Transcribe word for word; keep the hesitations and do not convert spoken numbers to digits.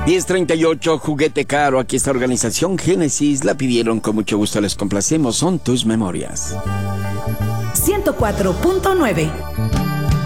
diez treinta y ocho, juguete caro. Aquí está Organización Génesis. La pidieron, con mucho gusto les complacemos. Son tus memorias. ciento cuatro punto nueve.